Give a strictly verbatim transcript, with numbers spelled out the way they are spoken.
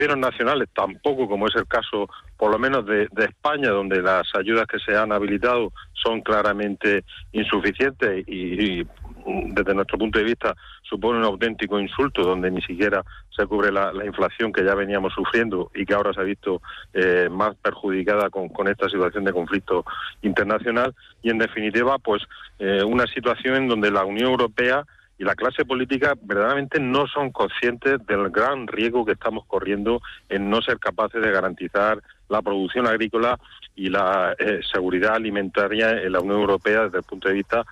gobiernos nacionales tampoco, como es el caso por lo menos de, de España, donde las ayudas que se han habilitado son claramente insuficientes y, y desde nuestro punto de vista supone un auténtico insulto, donde ni siquiera se cubre la, la inflación que ya veníamos sufriendo y que ahora se ha visto eh, más perjudicada con, con esta situación de conflicto internacional. Y en definitiva, pues eh, una situación en donde la Unión Europea y la clase política verdaderamente no son conscientes del gran riesgo que estamos corriendo en no ser capaces de garantizar la producción agrícola y la eh, seguridad alimentaria en la Unión Europea desde el punto de vista